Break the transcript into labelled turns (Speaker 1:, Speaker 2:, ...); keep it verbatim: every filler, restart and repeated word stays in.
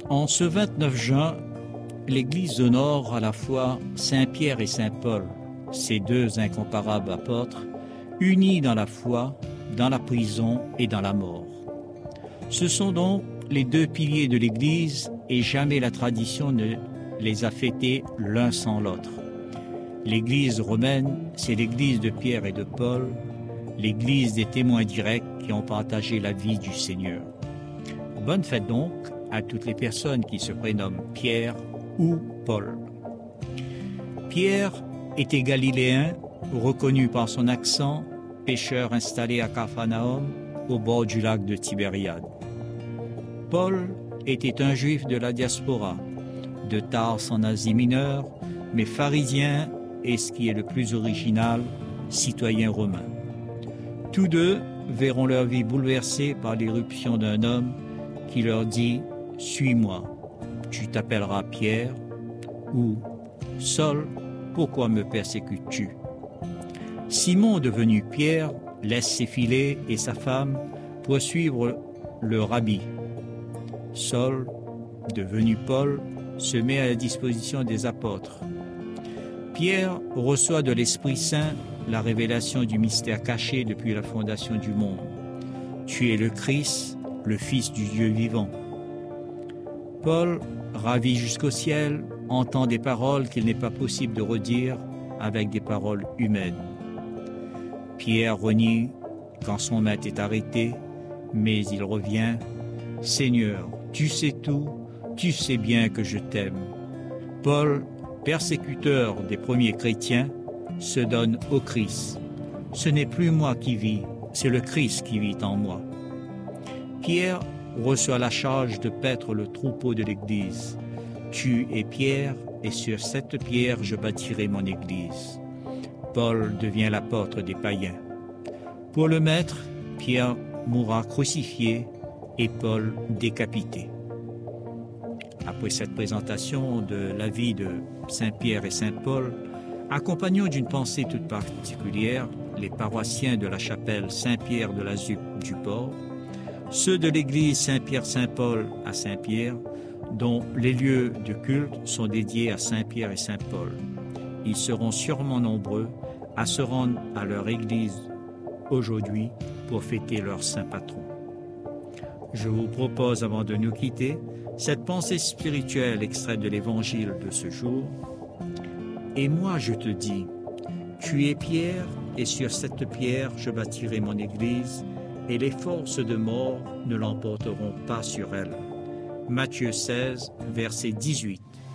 Speaker 1: En ce vingt-neuf juin, l'Église honore à la fois Saint Pierre et Saint Paul, ces deux incomparables apôtres, unis dans la foi, dans la prison et dans la mort. Ce sont donc les deux piliers de l'Église et jamais la tradition ne les a fêtés l'un sans l'autre. L'Église romaine, c'est l'Église de Pierre et de Paul, l'Église des témoins directs qui ont partagé la vie du Seigneur. Bonne fête donc à toutes les personnes qui se prénomment Pierre ou Paul. Pierre était galiléen, reconnu par son accent, pêcheur installé à Capharnaüm, au bord du lac de Tibériade. Paul était un juif de la diaspora, de Tars en Asie mineure, mais pharisien et, ce qui est le plus original, citoyen romain. Tous deux verront leur vie bouleversée par l'irruption d'un homme qui leur dit « Suis-moi, tu t'appelleras Pierre » ou « Saul, pourquoi me persécutes-tu » Simon, devenu Pierre, laisse ses filets et sa femme pour suivre le rabbi. Saul, devenu Paul, se met à la disposition des apôtres. Pierre reçoit de l'Esprit Saint la révélation du mystère caché depuis la fondation du monde. Tu es le Christ, le Fils du Dieu vivant. Paul, ravi jusqu'au ciel, entend des paroles qu'il n'est pas possible de redire avec des paroles humaines. Pierre renie quand son maître est arrêté, mais il revient. « Seigneur, tu sais tout, tu sais bien que je t'aime. » Paul, persécuteur des premiers chrétiens, se donne au Christ. « Ce n'est plus moi qui vis, c'est le Christ qui vit en moi. » Pierre reçoit la charge de paître le troupeau de l'Église. « Tu es Pierre, et sur cette pierre je bâtirai mon Église. » Paul devient l'apôtre des païens. Pour le Maître, Pierre mourra crucifié et Paul décapité. Après cette présentation de la vie de Saint Pierre et Saint Paul, accompagnons d'une pensée toute particulière les paroissiens de la chapelle Saint-Pierre de la Zuppe du Port, ceux de l'église Saint-Pierre-Saint-Paul à Saint-Pierre, dont les lieux de culte sont dédiés à Saint-Pierre et Saint-Paul. Ils seront sûrement nombreux à se rendre à leur église aujourd'hui pour fêter leur saint patron. Je vous propose, avant de nous quitter, cette pensée spirituelle extraite de l'évangile de ce jour. « Et moi je te dis, tu es Pierre, et sur cette pierre je bâtirai mon église, et les forces de mort ne l'emporteront pas sur elle. » Matthieu seize, verset dix-huit.